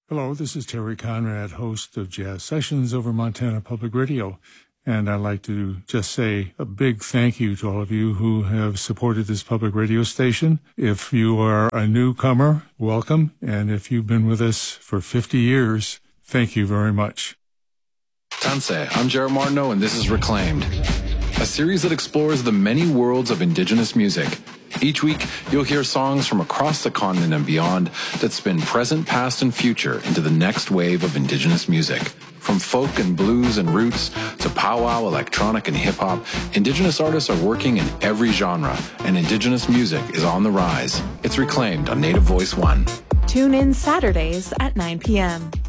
Hello, this is Terry Conrad, host of Jazz Sessions over Montana Public Radio. And I'd like to just say a big thank you to all of you who have supported this public radio station. If you are a newcomer, welcome. And if you've been with us for 50 years, thank you very much. Tanse, I'm Jared Martineau, and this is Reclaimed, a series that explores the many worlds of Indigenous music. Each week, you'll hear songs from across the continent and beyond that spin present, past, and future into the next wave of Indigenous music. From folk and blues and roots to powwow, electronic, and hip-hop, Indigenous artists are working in every genre, and Indigenous music is on the rise. It's Reclaimed on Native Voice One. Tune in Saturdays at 9 p.m.